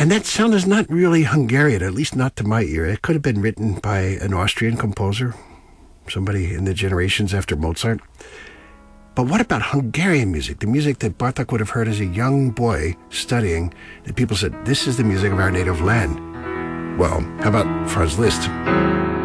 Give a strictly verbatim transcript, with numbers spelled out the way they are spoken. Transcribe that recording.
And that sound is not really Hungarian, at least not to my ear. It could have been written by an Austrian composer, somebody in the generations after Mozart. But what about Hungarian music, the music that Bartók would have heard as a young boy studying, that people said, this is the music of our native land? Well, how about Franz Liszt?